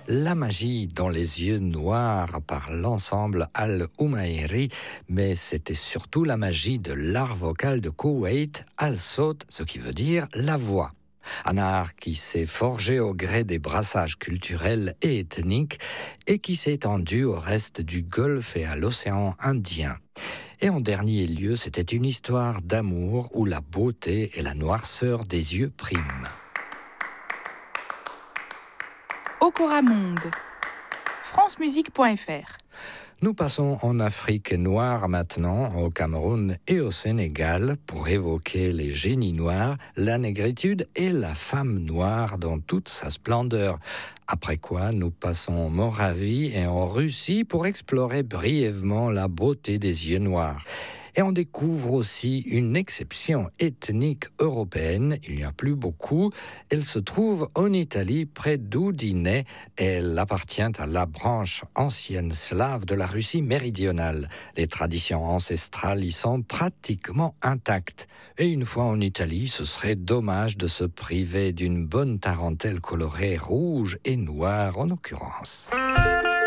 La magie dans les yeux noirs par l'ensemble Al-Umairi, mais c'était surtout la magie de l'art vocal de Koweït, Al-Sawt, ce qui veut dire la voix. Un art qui s'est forgé au gré des brassages culturels et ethniques et qui s'est étendu au reste du Golfe et à l'océan Indien. Et en dernier lieu, c'était une histoire d'amour où la beauté et la noirceur des yeux priment. Okora Monde, francemusique.fr. Nous passons en Afrique noire maintenant, au Cameroun et au Sénégal, pour évoquer les génies noirs, la négritude et la femme noire dans toute sa splendeur. Après quoi, nous passons en Moravie et en Russie pour explorer brièvement la beauté des yeux noirs. Et on découvre aussi une exception ethnique européenne. Il n'y a plus beaucoup. Elle se trouve en Italie, près d'Udine. Elle appartient à la branche ancienne slave de la Russie méridionale. Les traditions ancestrales y sont pratiquement intactes. Et une fois en Italie, ce serait dommage de se priver d'une bonne tarentelle colorée rouge et noire en l'occurrence.